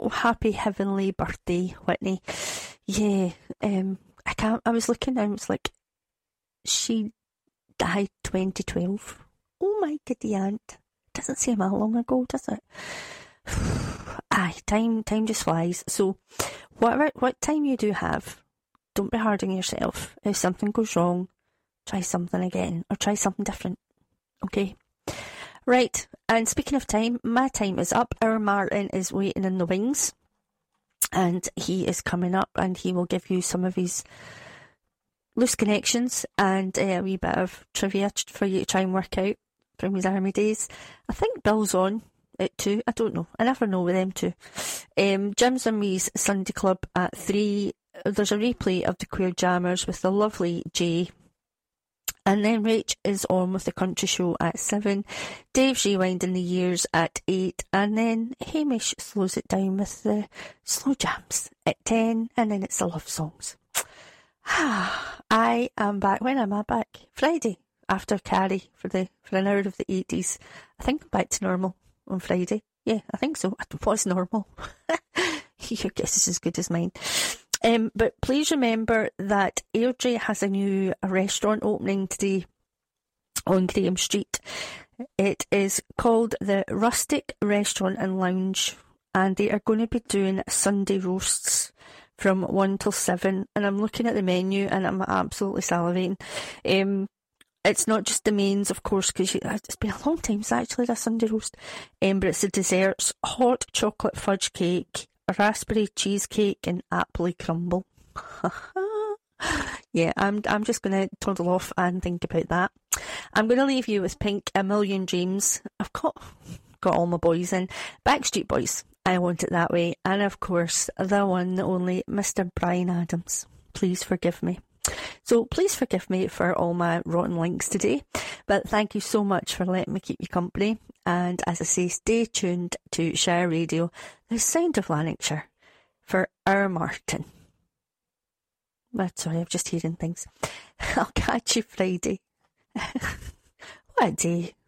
happy heavenly birthday, Whitney. Yeah, I was looking and it's like, she died 2012. Oh my giddy aunt. Doesn't seem that long ago, does it? Aye, time just flies. So, what time you do have, don't be hard on yourself. If something goes wrong, try something again, or try something different. Okay? Right, and speaking of time, my time is up. Our Martin is waiting in the wings, and he is coming up, and he will give you some of his loose connections and a wee bit of trivia for you to try and work out from his army days. I think Bill's on it too. I don't know. I never know with them too. Jim's and me's Sunday Club at 3. There's a replay of the Queer Jammers with the lovely Jay. And then Rach is on with the country show at 7. Dave's rewinding the years at 8. And then Hamish slows it down with the slow jams at 10. And then it's the love songs. I am back. When am I back? Friday, after Carrie for an hour of the 80s. I think I'm back to normal on Friday. Yeah, I think so. What's normal? Your guess is as good as mine. But please remember that Airdrie has a new restaurant opening today on Graham Street. It is called the Rustic Restaurant and Lounge, and they are going to be doing Sunday roasts from 1 till 7. And I'm looking at the menu and I'm absolutely salivating. It's not just the mains, of course, because it's been a long time since I actually had a Sunday roast. But it's the desserts: hot chocolate fudge cake, raspberry cheesecake, and apple crumble. Yeah, I'm just going to toddle off and think about that. I'm going to leave you with Pink, A Million Dreams. I've got all my boys in. Backstreet Boys, I Want It That Way. And of course, the one, the only, Mr. Bryan Adams. Please forgive me. So please forgive me for all my rotten links today, but thank you so much for letting me keep you company. And as I say, stay tuned to Shire Radio, the sound of Lanarkshire, for our Martin. Sorry, I'm just hearing things. I'll catch you Friday. What a day.